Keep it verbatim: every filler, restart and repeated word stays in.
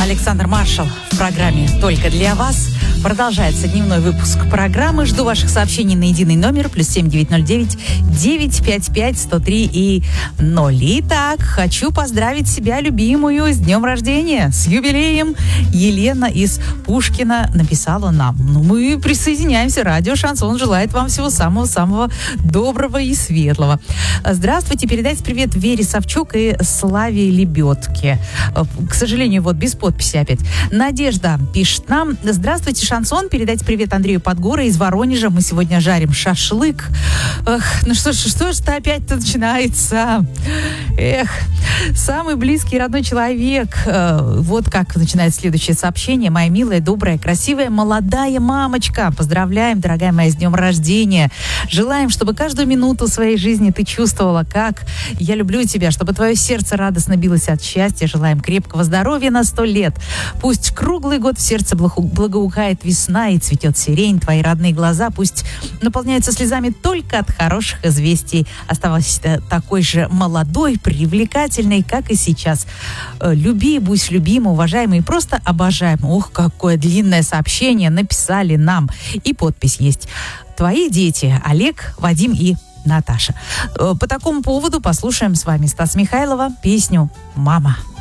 Александр Маршал в программе «Только для вас». Продолжается дневной выпуск программы. Жду ваших сообщений на единый номер плюс семь девять ноль девять девять пять пять сто три и ноль. Итак, хочу поздравить себя любимую с днем рождения, с юбилеем. Елена из Пушкина написала нам. Ну, мы присоединяемся. Радио «Шансон» желает вам всего самого-самого доброго и светлого. Здравствуйте. Передайте привет Вере Савчук и Славе Лебедке. К сожалению, вот без подписи опять. Надежда пишет нам. Здравствуйте, Шансон. Передайте привет Андрею Подгора из Воронежа. Мы сегодня жарим шашлык. Эх, ну что ж, что ж это опять-то начинается? Эх, самый близкий родной человек. Вот как начинает следующее сообщение. Моя милая, добрая, красивая, молодая мамочка. Поздравляем, дорогая моя, с днем рождения. Желаем, чтобы каждую минуту своей жизни ты чувствовала, как я люблю тебя, чтобы твое сердце радостно билось от счастья. Желаем крепкого здоровья на сто лет. Пусть круглый год в сердце благоухает весна и цветет сирень. Твои родные глаза пусть наполняются слезами только от хороших известий. Оставайся такой же молодой, привлекательной, как и сейчас. Люби, будь любима, уважаемый и просто обожаемый. Ох, какое длинное сообщение написали нам. И подпись есть. Твои дети Олег, Вадим и Наташа. По такому поводу послушаем с вами Стаса Михайлова песню «Мама».